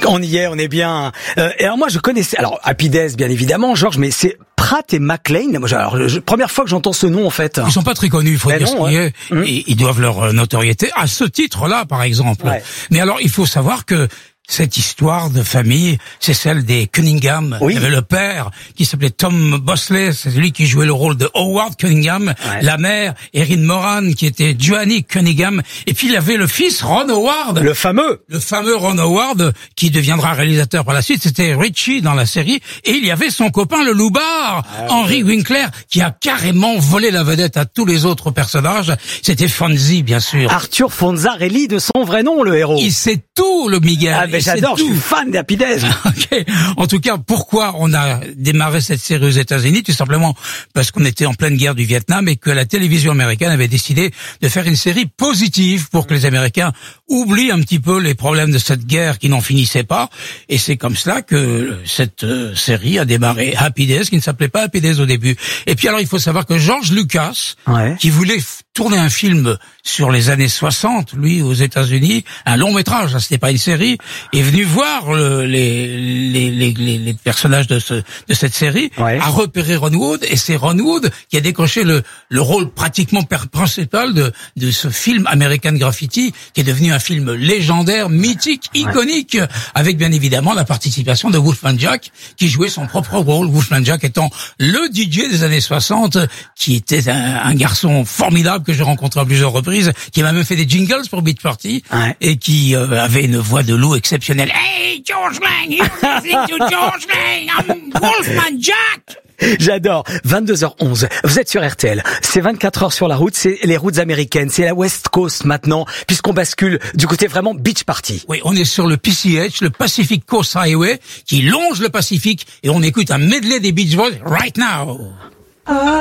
On y est, on est bien. Et alors moi je connaissais, alors Happy Days bien évidemment, Georges, mais c'est Pratt et McLean. Moi, première fois que j'entends ce nom en fait. Ils sont pas très connus, il faut dire ce qui est. Mmh. Et ils doivent leur notoriété à ce titre-là, par exemple. Ouais. Mais alors, il faut savoir que cette histoire de famille, c'est celle des Cunningham. Oui. Il y avait le père qui s'appelait Tom Bosley, c'est lui qui jouait le rôle de Howard Cunningham. Ouais. La mère, Erin Moran, qui était Joannie Cunningham. Et puis il avait le fils, Ron Howard. Le fameux Ron Howard, qui deviendra réalisateur par la suite, c'était Richie dans la série. Et il y avait son copain, le loupard, Henry Winkler, qui a carrément volé la vedette à tous les autres personnages. C'était Fonzie, bien sûr. Arthur Fonzarelli de son vrai nom, le héros. Il sait tout, le Miguel. Ah, mais j'adore, je suis fan d'Happy Days. Okay. En tout cas, pourquoi on a démarré cette série aux États-Unis? Tout simplement parce qu'on était en pleine guerre du Vietnam et que la télévision américaine avait décidé de faire une série positive pour que les Américains oublient un petit peu les problèmes de cette guerre qui n'en finissait pas. Et c'est comme cela que cette série a démarré, Happy Days, qui ne s'appelait pas Happy Days au début. Et puis alors, il faut savoir que George Lucas, qui voulait tourner un film sur les années 60, lui, aux États-Unis, un long métrage, c'était pas une série, est venu voir les personnages de cette série, a repéré Ron Wood, et c'est Ron Wood qui a décroché le rôle pratiquement principal de ce film American Graffiti, qui est devenu un film légendaire, mythique, iconique, avec bien évidemment la participation de Wolfman Jack, qui jouait son propre rôle, Wolfman Jack étant le DJ des années 60, qui était un garçon formidable que j'ai rencontré à plusieurs reprises, qui m'a même fait des jingles pour Beach Party, et qui avait une voix de loup exceptionnelle. Hey, George Lang, you're listening to George Lang, I'm Wolfman Jack! J'adore. 22h11. Vous êtes sur RTL. C'est 24 heures sur la route. C'est les routes américaines. C'est la West Coast maintenant, puisqu'on bascule du côté vraiment Beach Party. Oui, on est sur le PCH, le Pacific Coast Highway, qui longe le Pacifique, et on écoute un medley des Beach Boys right now.